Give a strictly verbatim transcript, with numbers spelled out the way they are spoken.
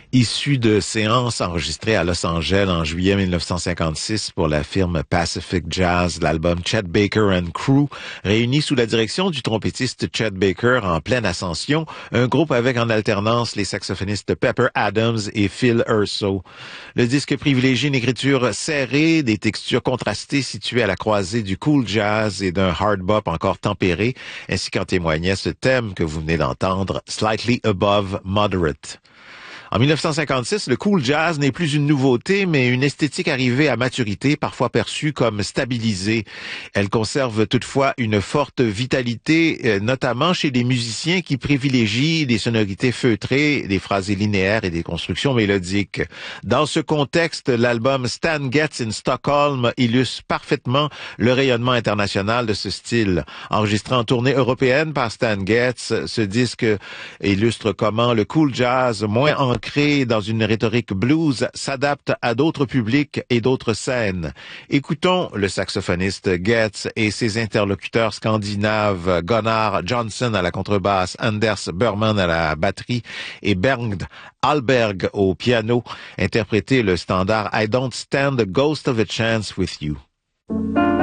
Issu de séances enregistrées à Los Angeles en juillet mille neuf cent cinquante-six pour la firme Pacific Jazz, l'album Chet Baker and Crew, réuni sous la direction du trompettiste Chet Baker en pleine ascension, un groupe avec en alternance les saxophonistes Pepper Adams et Phil Urso. Le disque privilégie une écriture serrée, des textures contrastées situées à la croisée du cool jazz et d'un hard bop encore tempéré, ainsi qu'en témoignait ce thème que vous venez d'entendre, Slightly Above Moderate. En mille neuf cent cinquante-six, le cool jazz n'est plus une nouveauté, mais une esthétique arrivée à maturité, parfois perçue comme stabilisée. Elle conserve toutefois une forte vitalité, notamment chez les musiciens qui privilégient des sonorités feutrées, des phrasés linéaires et des constructions mélodiques. Dans ce contexte, l'album Stan Getz in Stockholm illustre parfaitement le rayonnement international de ce style. Enregistré en tournée européenne par Stan Getz, ce disque illustre comment le cool jazz, moins ancré dans une rhétorique blues, s'adapte à d'autres publics et d'autres scènes. Écoutons le saxophoniste Getz et ses interlocuteurs scandinaves Gunnar Johnson à la contrebasse, Anders Burman à la batterie et Bernd Alberg au piano interpréter le standard I Don't Stand the Ghost of a Chance with You.